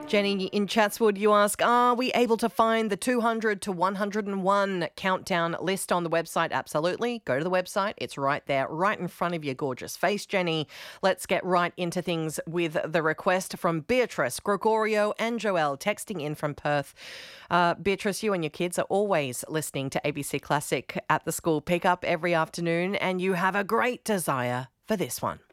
Jenny in Chatswood, you ask, are we able to find the 200 to 101 countdown list on the website? Absolutely. Go to the website. It's right there, right in front of your gorgeous face, Jenny. Let's get right into things with the request from Beatrice, Gregorio and Joelle texting in from Perth. Beatrice, you and your kids are always listening to ABC Classic at the school pickup every afternoon, and you have a great desire for this one.